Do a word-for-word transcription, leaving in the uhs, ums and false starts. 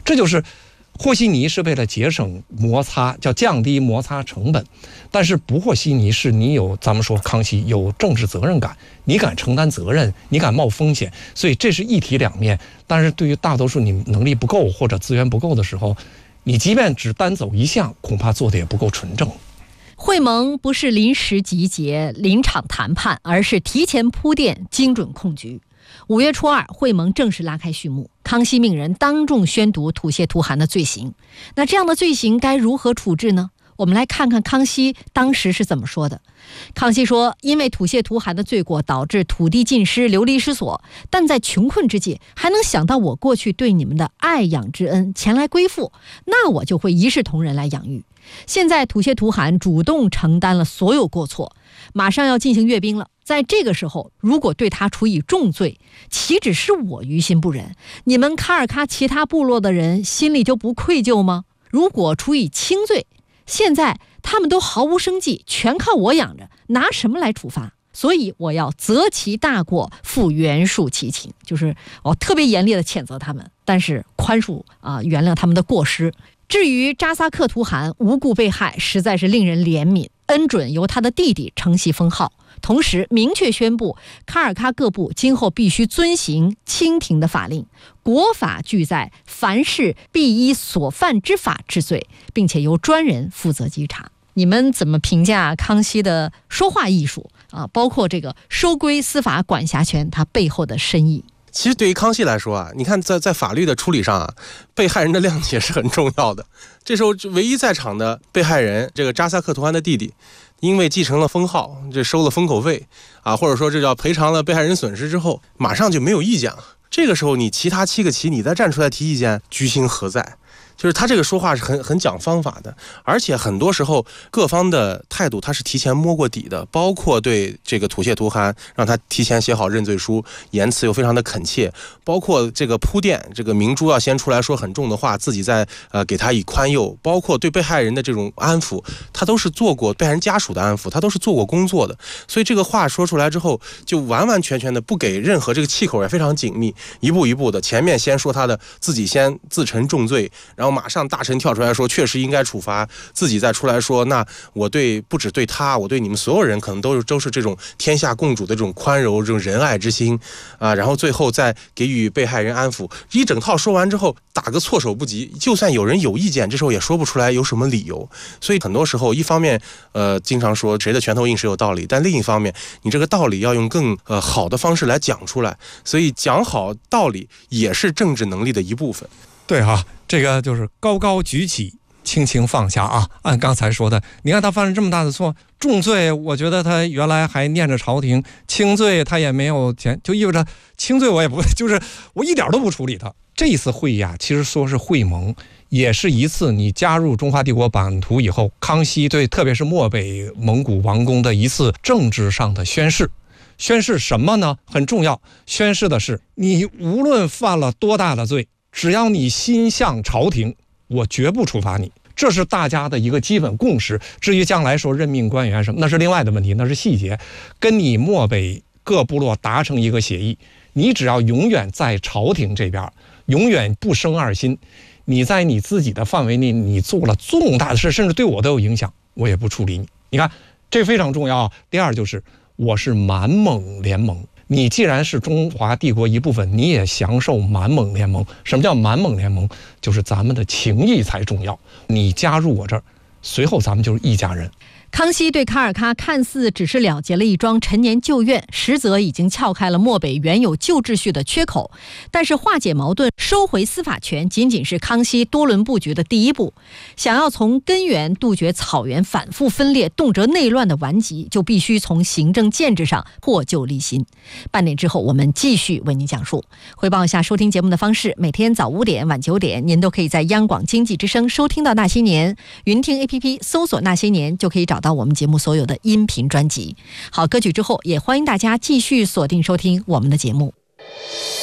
这就是和稀泥是为了节省摩擦，叫降低摩擦成本，但是不和稀泥是你有，咱们说康熙有政治责任感，你敢承担责任，你敢冒风险，所以这是一体两面。但是对于大多数你能力不够或者资源不够的时候，你即便只单走一项，恐怕做的也不够纯正。 会盟不是临时集结、临场谈判，而是提前铺垫、精准控局。五月初二，会盟正式拉开序幕。康熙命人当众宣读吐血图汗的罪行。那这样的罪行该如何处置呢？我们来看看康熙当时是怎么说的。康熙说，因为吐血图汗的罪过导致土地尽失、流离失所，但在穷困之际还能想到我过去对你们的爱养之恩，前来归附，那我就会一视同仁来养育。现在吐血图汗主动承担了所有过错，马上要进行阅兵了，在这个时候如果对他处以重罪，岂止是我于心不忍，你们卡尔喀其他部落的人心里就不愧疚吗？如果处以轻罪，现在他们都毫无生计，全靠我养着，拿什么来处罚？所以我要责其大过，复原恕其情，就是我特别严厉的谴责他们，但是宽恕啊，原谅他们的过失。至于扎萨克图汗无故被害，实在是令人怜悯，恩准由他的弟弟承袭封号，同时明确宣布卡尔喀各部今后必须遵行清廷的法令，国法俱在，凡事必依所犯之法治罪，并且由专人负责稽查。你们怎么评价康熙的说话艺术啊？包括这个收归司法管辖权，它背后的深意。 其实对于康熙来说啊，你看在在法律的处理上啊，被害人的谅解是很重要的。这时候唯一在场的被害人这个扎萨克图汗的弟弟，因为继承了封号，这收了封口费啊，或者说这叫赔偿了被害人损失之后，马上就没有意见了。这个时候你其他七个旗你再站出来提意见，居心何在？就是他这个说话是很很讲方法的，而且很多时候各方的态度他是提前摸过底的，包括对这个吐血图汗让他提前写好认罪书，言辞又非常的恳切，包括这个铺垫，这个明珠要先出来说很重的话，自己再呃给他以宽宥，包括对被害人的这种安抚，他都是做过被害人家属的安抚，他都是做过工作的，所以这个话说出来之后，就完完全全的不给任何这个气口，也非常紧密，一步一步的，前面先说他的自己先自陈重罪，然后马上大臣跳出来说确实应该处罚，自己再出来说那我对不止对他，我对你们所有人可能都是都是这种天下共主的这种宽柔，这种仁爱之心啊，然后最后再给予被害人安抚，一整套说完之后打个措手不及，就算有人有意见，这时候也说不出来有什么理由。所以很多时候一方面呃经常说谁的拳头硬谁有道理，但另一方面你这个道理要用更呃好的方式来讲出来，所以讲好道理也是政治能力的一部分。 对哈、啊，这个就是高高举起，轻轻放下啊。按刚才说的，你看他犯了这么大的错，重罪我觉得他原来还念着朝廷，轻罪他也没有钱，就意味着轻罪我也不就是我一点都不处理他。这一次会议啊，其实说是会盟，也是一次你加入中华帝国版图以后，康熙对特别是漠北蒙古王公的一次政治上的宣誓。宣誓什么呢？很重要，宣誓的是你无论犯了多大的罪，只要你心向朝廷，我绝不处罚你，这是大家的一个基本共识。至于将来说任命官员什么，那是另外的问题，那是细节。跟你漠北各部落达成一个协议，你只要永远在朝廷这边，永远不生二心，你在你自己的范围内，你做了重大的事，甚至对我都有影响，我也不处理你。你看，这非常重要。第二就是我是满蒙联盟，你既然是中华帝国一部分，你也享受满蒙联盟。什么叫满蒙联盟？就是咱们的情谊才重要。你加入我这儿，随后咱们就是一家人。 康熙对卡尔喀看似只是了结了一桩陈年旧怨，实则已经撬开了漠北原有旧秩序的缺口。但是化解矛盾、收回司法权，仅仅是康熙多轮布局的第一步。想要从根源杜绝草原反复分裂、动辄内乱的顽疾，就必须从行政建制上破旧立新。半点之后，我们继续为您讲述。汇报一下收听节目的方式：每天早五点、晚九点，您都可以在央广经济之声收听到《那些年》，云听 A P P 搜索《那些年》就可以找到我们节目所有的音频专辑。好，歌曲之后，也欢迎大家继续锁定收听我们的节目。